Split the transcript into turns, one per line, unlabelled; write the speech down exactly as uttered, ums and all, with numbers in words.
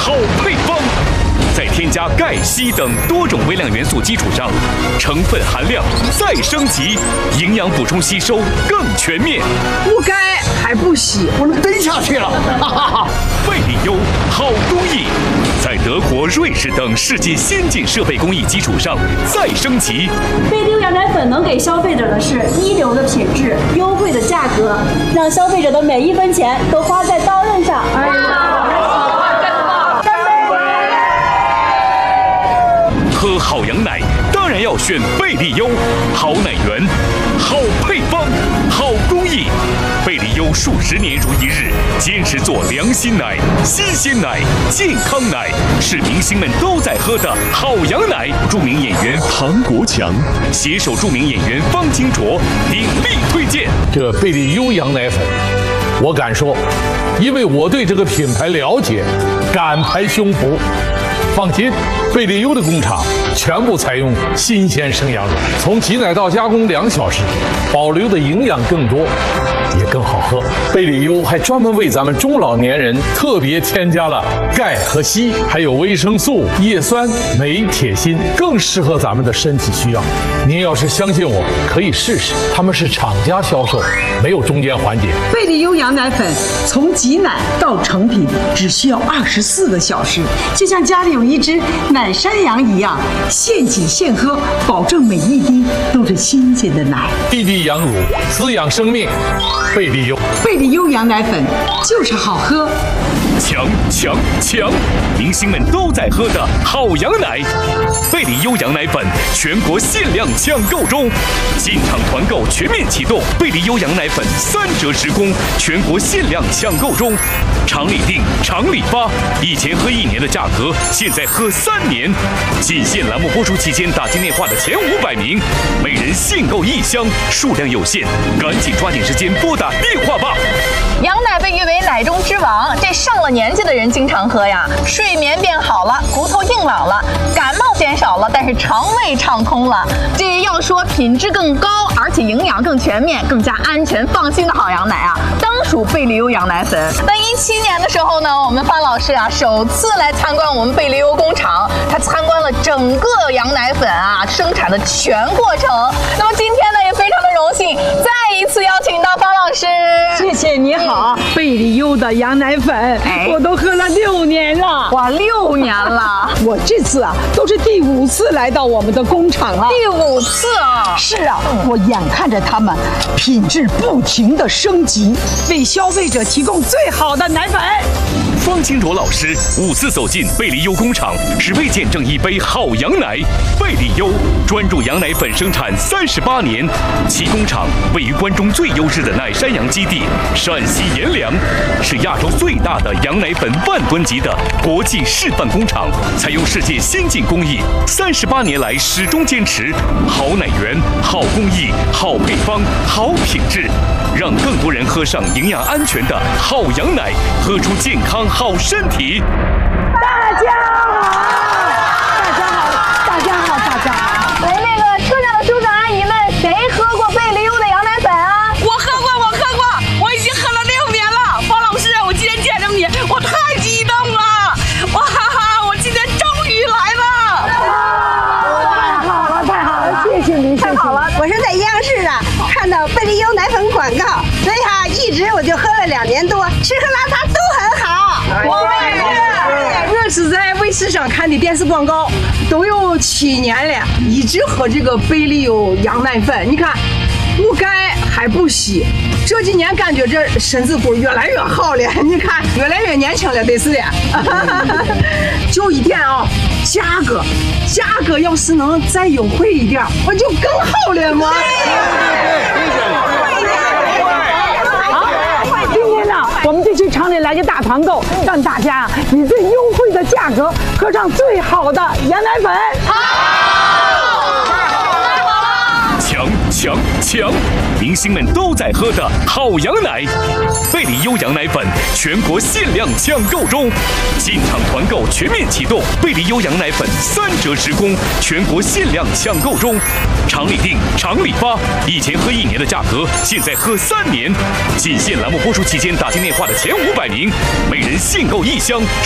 好配方。在添加钙、硒等多种微量元素基础上，成分含量再升级，营养补充吸收更全面。
不钙还不洗，我能蹲下去了。哈哈哈！
贝利优好工艺，在德国、瑞士等世界先进设备工艺基础上再升级。
贝利优羊奶粉能给消费者的是一流的品质、优惠的价格，让消费者的每一分钱都花在刀刃上。哎呀！
喝好羊奶当然要选贝利优，好奶源，好配方，好工艺。贝利优数十年如一日，坚持做良心奶、新鲜奶、健康奶，是明星们都在喝的好羊奶。著名演员唐国强携手著名演员方清卓鼎力推荐
这贝利优羊奶粉。我敢说，因为我对这个品牌了解，敢拍胸脯。放心，贝利优的工厂全部采用新鲜生羊乳，从挤奶到加工两小时，保留的营养更多，也更好喝。贝利优还专门为咱们中老年人特别添加了钙和硒，还有维生素、叶酸、镁、铁、锌，更适合咱们的身体需要。您要是相信我，可以试试，他们是厂家销售，没有中间环节。
贝利优羊奶粉从挤奶到成品只需要二十四个小时，就像家里有一只奶山羊一样，现挤现喝，保证每一滴都是新鲜的奶。
滴滴羊乳，滋养生命。贝利优，
贝利优羊奶粉就是好喝。
强强强！明星们都在喝的好羊奶，贝利优羊奶粉全国限量抢购中，进场团购全面启动。贝利优羊奶粉三折直供，全国限量抢购中，厂里订，厂里发。以前喝一年的价格，现在喝三年。仅限栏目播出期间打进电话的前五百名，每人限购一箱，数量有限，赶紧抓紧时间拨打电话吧。
羊奶被誉为奶中之王，这上了年纪的人经常喝呀，睡眠变好了，骨头硬朗了，感冒减少了，但是肠胃畅通了。这要说品质更高，而且营养更全面、更加安全放心的好羊奶啊，当属贝利优羊奶粉。那一七年的时候呢，我们方老师啊首次来参观我们贝利优工厂，他参观了整个羊奶粉啊生产的全过程。那么今天呢，也非常的荣幸，再一次邀请到方老师。
谢谢你好，贝利优的羊奶粉，哎、我都喝了六年了。
哇，六年了！
我这次啊都是第五次来到我们的工厂了。
第五次啊！
是啊，我眼看着他们品质不停的升级，为消费者提供最好的奶粉。
方清卓老师五次走进贝利优工厂，只为见证一杯好羊奶。贝利优专注羊奶粉生产三十八年，其工厂位于关中最优质的奶山羊基地陕西阎良，是亚洲最大的羊奶粉万吨级的国际示范工厂，采用世界先进工艺，三十八年来始终坚持好奶源、好工艺、好配方、好品质，让更多人喝上营养安全的好羊奶，喝出健康好身体。
大家好，大家好，大家好，大家好。
来，那个车上的叔叔阿姨们，谁喝过贝利优的羊奶粉啊？
我喝过，我喝过，我已经喝了六年了。方老师，我今天见着你，我太激动了！哇哈哈，我今天终于来了！
太好了，太好了，谢谢您，
太好了！我是在央视啊看到贝利优奶粉广告，所以哈、啊、一直我就喝了两年多，吃喝拉撒都很好。
我也是，我是在卫视上看的电视广告，都有七年了，一直喝这个贝利优羊奶粉。你看，不钙还不稀，这几年感觉这身子骨越来越好了，你看越来越年轻了，得是的。就一点啊，价格，价格要是能再优惠一点，我就更好了嘛。我们这次厂里来个大团购，让大家以最优惠的价格喝上最好的羊奶粉。
好，强强强！明星们都在喝的好羊奶，贝利优羊奶粉全国限量抢购中，进场团购全面启动。贝利优羊奶粉三折直供，全国限量抢购中，厂里订，厂里发。以前喝一年的价格，现在喝三年。仅限栏目播出期间打进电话的前五百名，每人限购一箱，